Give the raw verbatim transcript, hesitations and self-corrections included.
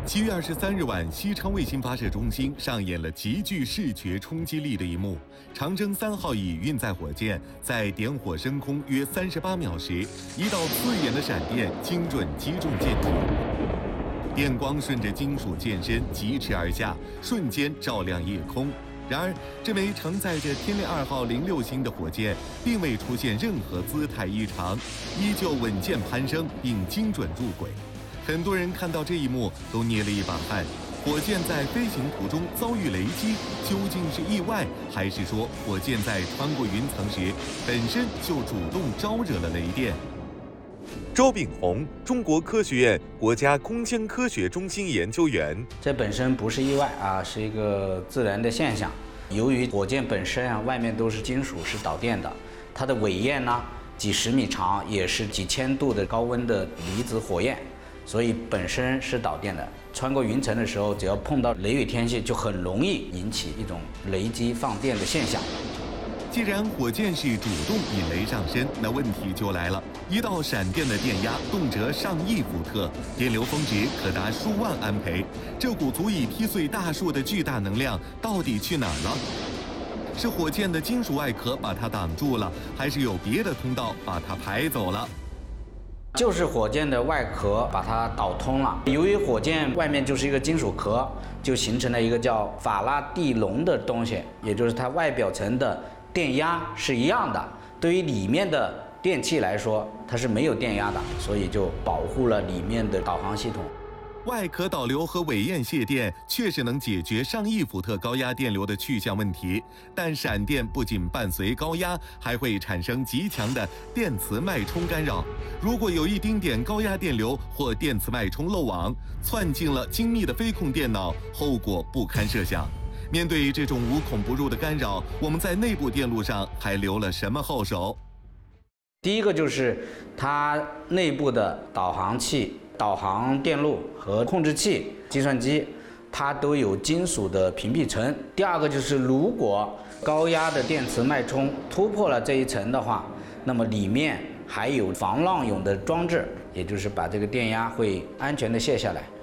七月二十三日晚，西昌卫星发射中心上演了极具视觉冲击力的一幕。长征三号乙运载火箭在点火升空约三十八秒时，一道刺眼的闪电精准击中舰体，电光顺着金属舰身疾驰而下，瞬间照亮夜空。然而，这枚承载着天链二号零六星的火箭并未出现任何姿态异常，依旧稳健攀升并精准入轨。很多人看到这一幕都捏了一把汗。火箭在飞行途中遭遇雷击，究竟是意外，还是说火箭在穿过云层时本身就主动招惹了雷电？周炳宏，中国科学院国家空间科学中心研究员。 这本身不是意外啊，是一个自然的现象。由于火箭本身啊，外面都是金属，是导电的，它的尾焰呢几十米长，也是几千度的高温的离子火焰。所以本身是导电的，穿过云层的时候，只要碰到雷雨天气，就很容易引起一种雷击放电的现象。 既然火箭是主动引雷上身，那问题就来了：一道闪电的电压动辄上亿伏特，电流峰值可达数万安培，这股足以劈碎大树的巨大能量到底去哪儿了？是火箭的金属外壳把它挡住了，还是有别的通道把它排走了？ 就是火箭的外壳把它导通了。由于火箭外面就是一个金属壳，就形成了一个叫法拉第笼的东西，也就是它外表层的电压是一样的。对于里面的电器来说，它是没有电压的，所以就保护了里面的导航系统。 外壳导流和尾焰泄电确实能解决上亿伏特高压电流的去向问题，但闪电不仅伴随高压，还会产生极强的电磁脉冲干扰。如果有一丁点高压电流或电磁脉冲漏网，窜进了精密的飞控电脑，后果不堪设想。面对这种无孔不入的干扰，我们在内部电路上还留了什么后手？ 第一个就是它内部的导航器、导航电路和控制器、计算机，它都有金属的屏蔽层。第二个就是，如果高压的电磁脉冲突破了这一层的话，那么里面还有防浪涌的装置，也就是把这个电压会安全的卸下来。